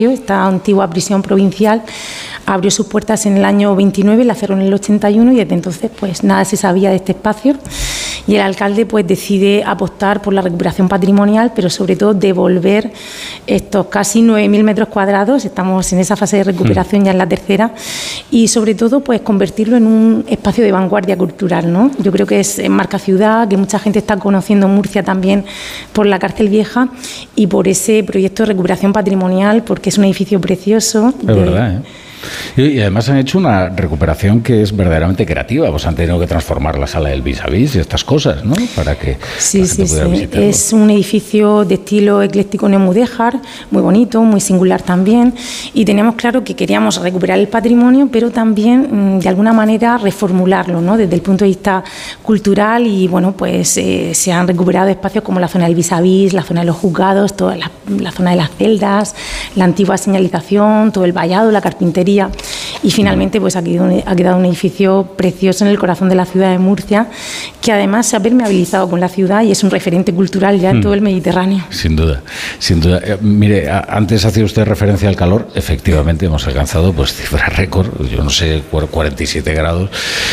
Esta antigua prisión provincial abrió sus puertas en el año 29, la cerró en el 81 y desde entonces pues nada se sabía de este espacio y el alcalde pues decide apostar por la recuperación patrimonial, pero sobre todo devolver estos casi 9.000 metros cuadrados, estamos en esa fase de recuperación ya en la tercera, y sobre todo pues convertirlo en un espacio de vanguardia cultural, ¿no? Yo creo que es marca ciudad, que mucha gente está conociendo Murcia también por la Cárcel Vieja y por ese proyecto de recuperación patrimonial, porque es un edificio precioso. Es verdad, ¿eh? Y además han hecho una recuperación que es verdaderamente creativa, pues han tenido que transformar la sala del vis-a-vis y estas cosas, ¿no? Para que sí, pudiera visitarlo. Es un edificio de estilo ecléctico neomudéjar, muy bonito, muy singular también, y teníamos claro que queríamos recuperar el patrimonio, pero también de alguna manera reformularlo, ¿no? Desde el punto de vista cultural, y bueno, pues se han recuperado espacios como la zona del vis-a-vis, la zona de los juzgados, toda la zona de las celdas, la antigua señalización, todo el vallado, la carpintería. Y finalmente pues ha quedado un edificio precioso en el corazón de la ciudad de Murcia, que además se ha permeabilizado con la ciudad y es un referente cultural ya en todo el Mediterráneo. Sin duda, sin duda. Mire, antes hacía usted referencia al calor. Efectivamente hemos alcanzado pues cifras récord, yo no sé, 47 grados.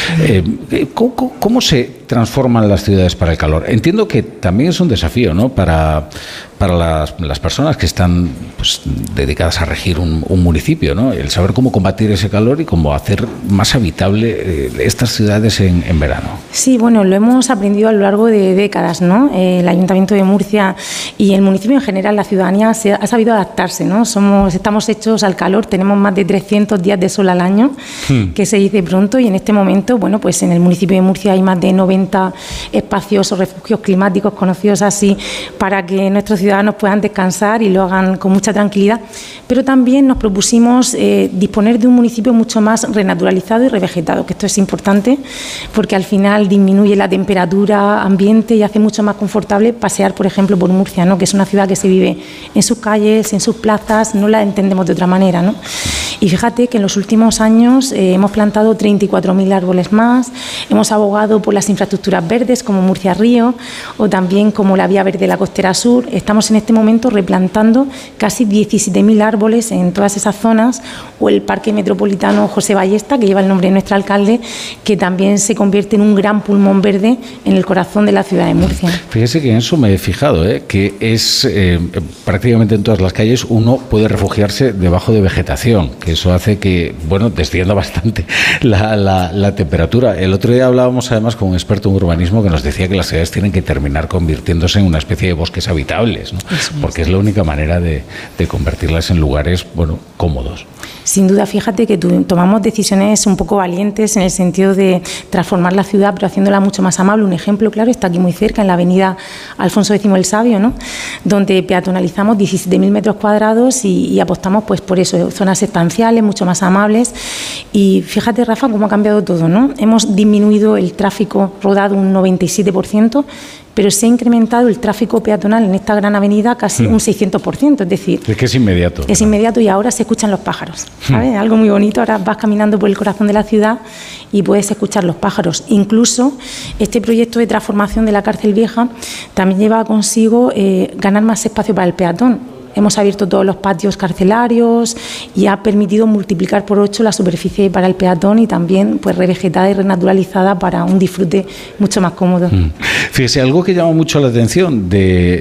¿Cómo se transforman las ciudades para el calor? Entiendo que también es un desafío, ¿no? Para las personas que están pues dedicadas a regir un municipio, ¿no? El saber cómo combatir ese calor y cómo hacer más habitable estas ciudades en verano. Sí, bueno, lo hemos aprendido a lo largo de décadas, ¿no? El Ayuntamiento de Murcia y el municipio en general, la ciudadanía ha sabido adaptarse, ¿no? Estamos hechos al calor, tenemos más de 300 días de sol al año, que se dice pronto, y en este momento, bueno, pues en el municipio de Murcia hay más de 90 espacios o refugios climáticos conocidos así para que nuestros ciudadanos puedan descansar y lo hagan con mucha tranquilidad, pero también nos propusimos disponer de un municipio mucho más renaturalizado y revegetado, que esto es importante porque al final disminuye la temperatura ambiente y hace mucho más confortable pasear, por ejemplo, por Murcia, ¿no? Que es una ciudad que se vive en sus calles, en sus plazas, no la entendemos de otra manera, ¿no? Y fíjate que en los últimos años hemos plantado 34.000 árboles más, hemos abogado por las infraestructuras verdes como Murcia Río o también como la Vía Verde de la Costera Sur. Estamos en este momento replantando casi 17.000 árboles en todas esas zonas, o el Parque Metropolitano José Ballesta, que lleva el nombre de nuestro alcalde, que también se convierte en un gran pulmón verde en el corazón de la ciudad de Murcia. Fíjese que en eso me he fijado, que es prácticamente en todas las calles uno puede refugiarse debajo de vegetación, que eso hace que, bueno, descienda bastante la temperatura. El otro día hablábamos además con un experto en urbanismo que nos decía que las ciudades tienen que terminar convirtiéndose en una especie de bosques habitables, ¿no? Porque es la única manera de convertirlas en lugares, bueno, cómodos. Sin duda, fíjate que tomamos decisiones un poco valientes en el sentido de transformar la ciudad, pero haciéndola mucho más amable. Un ejemplo claro está aquí muy cerca, en la avenida Alfonso X el Sabio, ¿no? Donde peatonalizamos 17.000 metros cuadrados y apostamos pues por eso, zonas estanciales, mucho más amables. Y fíjate, Rafa, cómo ha cambiado todo, ¿no? Hemos disminuido el tráfico rodado un 97%, pero se ha incrementado el tráfico peatonal en esta gran avenida casi un 600%, es decir... Es que es inmediato. Es inmediato y ahora se escuchan los pájaros, ¿sabes? Algo muy bonito, ahora vas caminando por el corazón de la ciudad y puedes escuchar los pájaros. Incluso este proyecto de transformación de la Cárcel Vieja también lleva consigo ganar más espacio para el peatón. Hemos abierto todos los patios carcelarios y ha permitido multiplicar por 8 la superficie para el peatón y también pues revegetada y renaturalizada para un disfrute mucho más cómodo. Fíjese, algo que llama mucho la atención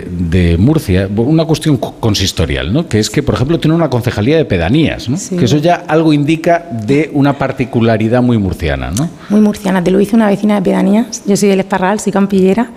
de Murcia, una cuestión consistorial, ¿no? Que es que, por ejemplo, tiene una concejalía de pedanías, ¿no? Sí. Que eso ya algo indica de una particularidad muy murciana, ¿no? Muy murciana, te lo dice una vecina de pedanías. Yo soy del Esparral, soy campillera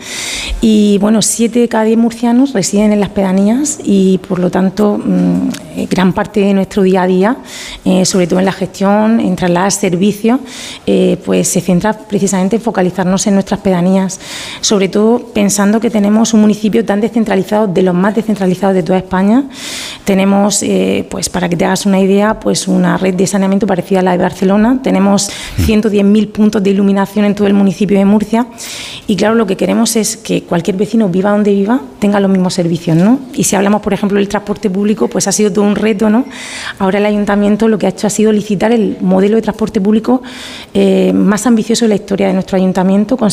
y, bueno, 7 de cada 10 murcianos residen en las pedanías y, por lo tanto, gran parte de nuestro día a día, sobre todo en la gestión, en trasladar servicios, pues se centra precisamente en focalizarnos en nuestras pedanías, sobre todo pensando que tenemos un municipio tan descentralizado, de los más descentralizados de toda España. Tenemos, pues para que te hagas una idea, pues una red de saneamiento parecida a la de Barcelona. Tenemos 110.000 puntos de iluminación en todo el municipio de Murcia y, claro, lo que queremos es que cualquier vecino, viva donde viva, tenga los mismos servicios, ¿no? Y si hablamos, por ejemplo, del transporte público, pues ha sido todo un reto, ¿no? Ahora el Ayuntamiento lo que ha hecho ha sido licitar el modelo de transporte público más ambicioso de la historia de nuestro Ayuntamiento, con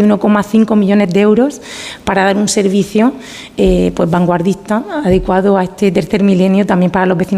731,5 millones de euros para dar un servicio pues vanguardista, adecuado a este tercer milenio también para los vecinos